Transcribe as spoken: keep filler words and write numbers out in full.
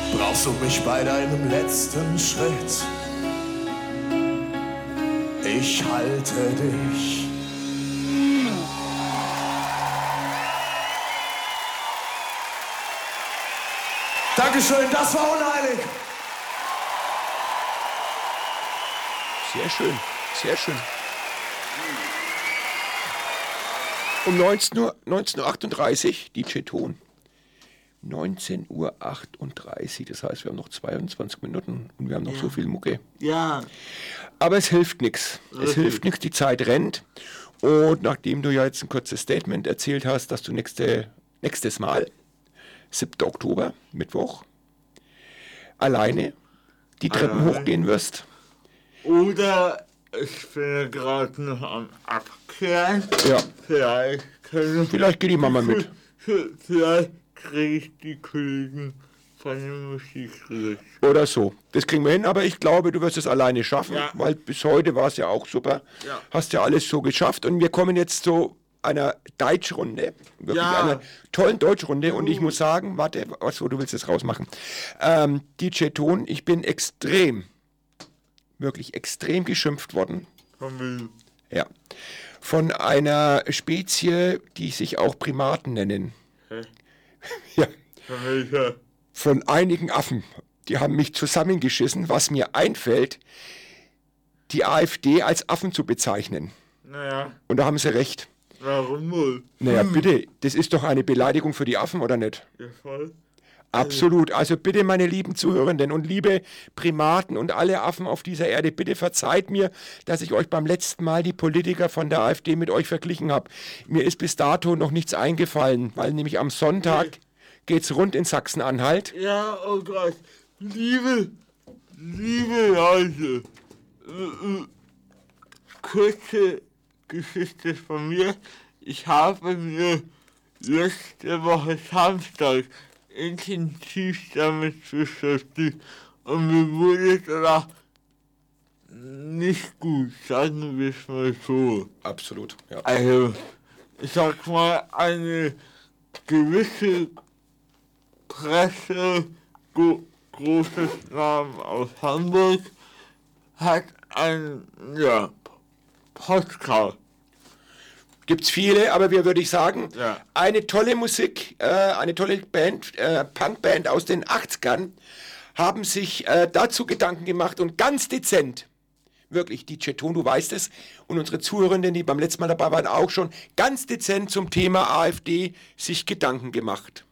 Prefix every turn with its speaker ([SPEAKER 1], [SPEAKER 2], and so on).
[SPEAKER 1] Brauchst du mich bei deinem letzten Schritt? Ich halte dich. Dankeschön, das war unheilig.
[SPEAKER 2] Sehr schön, sehr schön. Um neunzehn Uhr, neunzehn Uhr achtunddreißig, D J Ton. neunzehn Uhr achtunddreißig, das heißt, wir haben noch zweiundzwanzig Minuten und wir haben noch ja. so viel Mucke.
[SPEAKER 3] Ja.
[SPEAKER 2] Aber es hilft nichts. Es hilft nichts, die Zeit rennt. Und nachdem du ja jetzt ein kurzes Statement erzählt hast, dass du nächste, nächstes Mal, siebten Oktober, Mittwoch, alleine die Treppen alleine. hochgehen wirst.
[SPEAKER 3] Oder ich bin ja gerade noch am Abklären.
[SPEAKER 2] Ja.
[SPEAKER 3] Vielleicht,
[SPEAKER 2] Vielleicht geht die Mama mit.
[SPEAKER 3] Vielleicht kriege ich die Kollegen von der Musik richtig.
[SPEAKER 2] Oder so. Das kriegen wir hin, aber ich glaube, du wirst es alleine schaffen,
[SPEAKER 3] ja.
[SPEAKER 2] weil bis heute war es ja auch super.
[SPEAKER 3] Ja.
[SPEAKER 2] Hast ja alles so geschafft und wir kommen jetzt zu einer Deutschrunde, wirklich
[SPEAKER 3] ja.
[SPEAKER 2] einer tollen Deutschrunde uh. und ich muss sagen, warte, achso, du willst es rausmachen. Ähm, D J Ton, ich bin extrem, wirklich extrem geschimpft worden.
[SPEAKER 3] Von wem?
[SPEAKER 2] Ja. Von einer Spezie, die sich auch Primaten nennen.
[SPEAKER 3] Hä?
[SPEAKER 2] Ja.
[SPEAKER 3] Von welcher?
[SPEAKER 2] Von einigen Affen. Die haben mich zusammengeschissen, was mir einfällt, die AfD als Affen zu bezeichnen.
[SPEAKER 3] Naja.
[SPEAKER 2] Und da haben sie recht.
[SPEAKER 3] Warum wohl?
[SPEAKER 2] Naja, hm. bitte, das ist doch eine Beleidigung für die Affen, oder nicht?
[SPEAKER 3] Ja, voll.
[SPEAKER 2] Absolut. Also bitte, meine lieben Zuhörenden und liebe Primaten und alle Affen auf dieser Erde, bitte verzeiht mir, dass ich euch beim letzten Mal die Politiker von der AfD mit euch verglichen habe. Mir ist bis dato noch nichts eingefallen, weil nämlich am Sonntag okay. geht's rund in Sachsen-Anhalt.
[SPEAKER 3] Ja, oh Gott. Liebe, liebe Leute, äh, äh, kurze Geschichte von mir. Ich habe mir letzte Woche Samstag intensiv damit beschäftigt und mir wurde es danach nicht gut, sagen wir es mal so.
[SPEAKER 2] Absolut, ja.
[SPEAKER 3] Also, ich sag mal, eine gewisse Presse, go, großes Namen aus Hamburg, hat ein, ja, Podcast.
[SPEAKER 2] Gibt's viele, aber wir würde ich sagen,
[SPEAKER 3] ja.
[SPEAKER 2] eine tolle Musik, äh, eine tolle Band, äh, Punkband aus den achtzigern, haben sich äh, dazu Gedanken gemacht und ganz dezent, wirklich, D J Ton, du weißt es, und unsere Zuhörenden, die beim letzten Mal dabei waren, auch schon, ganz dezent zum Thema AfD sich Gedanken gemacht.